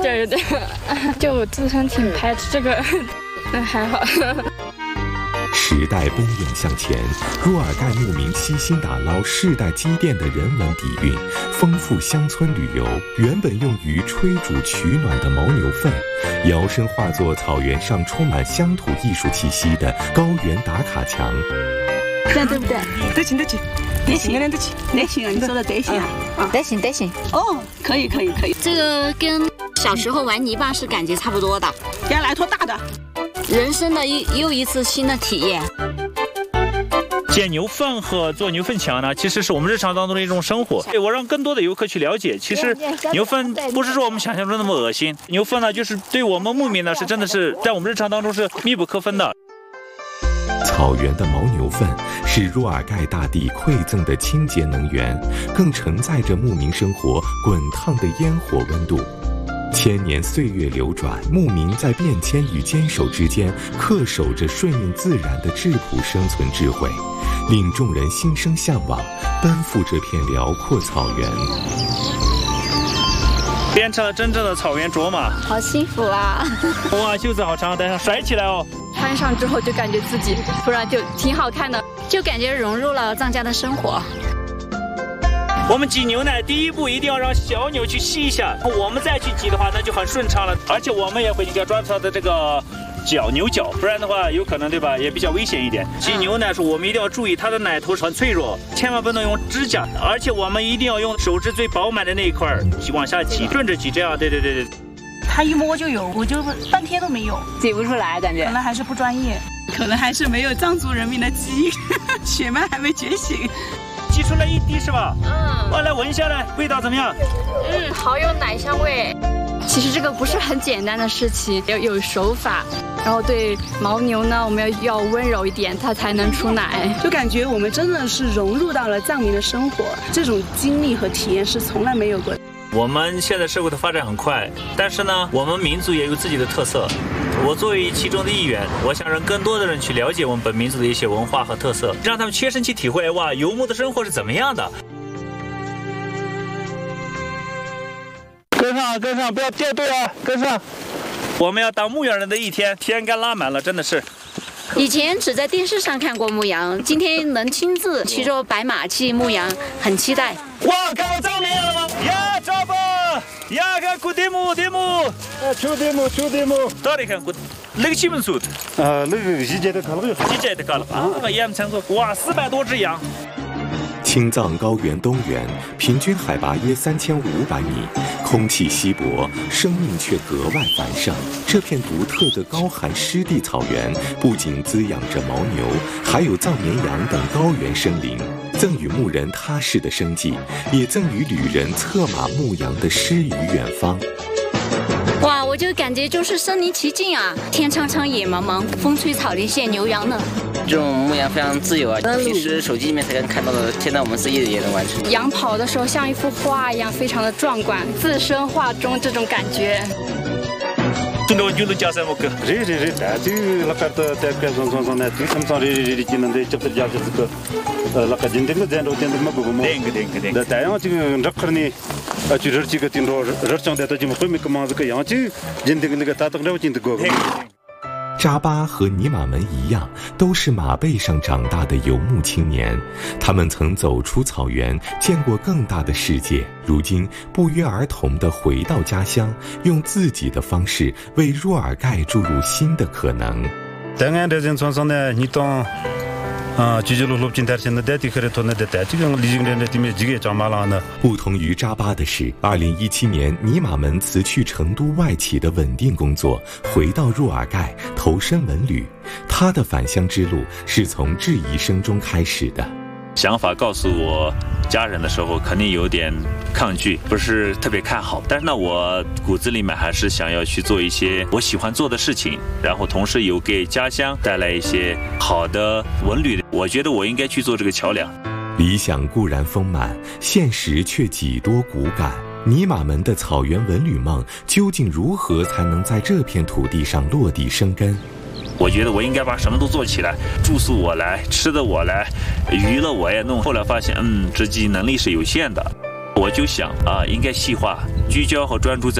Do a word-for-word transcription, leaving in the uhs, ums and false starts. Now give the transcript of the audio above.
点有点，就我自身挺排斥这个，那还好。 时代奔涌向前，若尔盖牧民悉心打捞世代积淀的人文底蕴，丰富乡村旅游。原本用于吹煮取暖的牦牛粪，摇身化作草原上充满乡土艺术气息的高原打卡墙。 这样对不对？ 得行得行，得行得行得行啊！你说的得行啊， 得行得行。 哦，可以可以可以。 这个跟小时候玩泥巴是感觉差不多的。 先来坨大的。 人生的一又一次新的体验。 捡牛粪和做牛粪墙呢，其实是我们日常当中的一种生活。对，我让更多的游客去了解，其实牛粪不是说我们想象中那么恶心，牛粪呢，就是对我们牧民呢是真的是在我们日常当中是密不可分的。 草原的牦牛粪是若尔盖大地馈赠的清洁能源，更承载着牧民生活滚烫的烟火温度。千年岁月流转，牧民在变迁与坚守之间恪守着顺应自然的质朴生存智慧，令众人心生向往，奔赴这片辽阔草原。 变成了真正的草原卓玛， 好幸福啊！ 哇，袖子好长，等一下甩起来哦。 穿上之后就感觉自己突然就挺好看的， 就感觉融入了藏家的生活。 我们挤牛奶，第一步一定要让小牛去吸一下，我们再去挤的话，那就很顺畅了。而且我们也会要抓它的这个脚牛角，不然的话有可能对吧，也比较危险一点。挤牛奶的时候，我们一定要注意它的奶头很脆弱，千万不能用指甲，而且我们一定要用手指最饱满的那一块往下挤，顺着挤，这样对对对对。 他一摸就有，我就半天都没有， 挤不出来，感觉可能还是不专业，可能还是没有藏族人民的基因，血脉还没觉醒。 挤出来一滴是吧？ 嗯， 我来闻一下来，味道怎么样？ 嗯，好有奶香味。其实这个不是很简单的事情，要有手法。然后对牦牛呢，我们要要温柔一点，它才能出奶。 就感觉我们真的是融入到了藏民的生活，这种经历和体验是从来没有过的。 我们现在社会的发展很快，但是呢，我们民族也有自己的特色。我作为其中的一员，我想让更多的人去了解我们本民族的一些文化和特色，让他们切身去体会哇，游牧的生活是怎么样的。跟上，跟上，不要掉队啊！跟上。我们要当牧羊人的一天，天干拉满了，真的是。 以前只在电视上看过牧羊，今天能亲自骑着白马去牧羊，很期待。 哇，看到藏羚羊了吗？呀，抓吧！呀，看古迪姆，迪姆。 啊，秋迪姆，秋迪姆。 到底看古，那个基本数。 啊，那个季节的看了有。 季节的看了啊，那盐场做，哇，四百多只羊。 青藏高原东缘，平均海拔约三千五百米，空气稀薄，生命却格外繁盛。这片独特的高寒湿地草原，不仅滋养着牦牛，还有藏绵羊等高原生灵，赠予牧人踏实的生计，也赠予旅人策马牧羊的诗与远方。 哇，我就感觉就是身临其境啊！天苍苍，野茫茫，风吹草低见牛羊呢。 这种牧羊非常自由啊，平时手机里面才能看到的，现在我们自己也能完成。 羊跑的时候像一幅画一样，非常的壮观，置身画中这种感觉。 真的就能加什么歌？ 这这这，但这那个的在该上上上呢，这他们上这这这技能的，就是加就是个，呃，那个今天的这样都点的么不不么？ 对对对对。 那太阳这个热可呢，啊，就是这个顶着热上的，它就后面个嘛这个阳就今天那个大灯了进的过。 扎巴和尼玛门一样，都是马背上长大的游牧青年。他们曾走出草原，见过更大的世界，如今不约而同地回到家乡，用自己的方式为若尔盖注入新的可能。 当然，这人从上呢，你当。啊，居住路路进台现在代替可以拖那的代，这个历经人的地面几个长马郎呢。 不同于扎巴的是，二零一七年尼玛门辞去成都外企的稳定工作，回到若尔盖投身文旅。他的返乡之路是从质疑声中开始的。 想法告诉我家人的时候，肯定有点抗拒，不是特别看好。但是呢，我骨子里面还是想要去做一些我喜欢做的事情，然后同时有给家乡带来一些好的文旅。我觉得我应该去做这个桥梁。 理想固然丰满，现实却几多骨感。尼玛门的草原文旅梦究竟如何才能在这片土地上落地生根？ 我觉得我应该把什么都做起来，住宿我来，吃的我来，娱乐我也弄。后来发现，嗯，自己能力是有限的，我就想啊，应该细化、聚焦和专注在